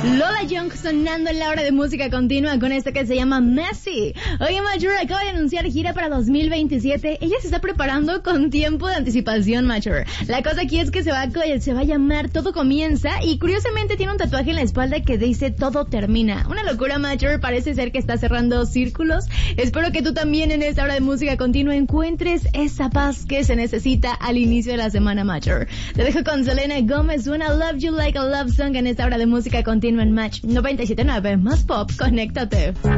Lola Young sonando en la hora de música continua con esta que se llama Messi. Oye, Major acaba de anunciar gira para 2027. Ella se está preparando con tiempo de anticipación, Major. La cosa aquí es que se va a llamar Todo Comienza y curiosamente tiene un tatuaje en la espalda que dice Todo Termina. Una locura, Major. Parece ser que está cerrando círculos. Espero que tú también en esta hora de música continua encuentres esa paz que se necesita al inicio de la semana, Major. Te dejo con Selena Gómez, Wanna Love You Like a Love Song en esta hora de música continua en Match 97.9. Más pop, conéctate.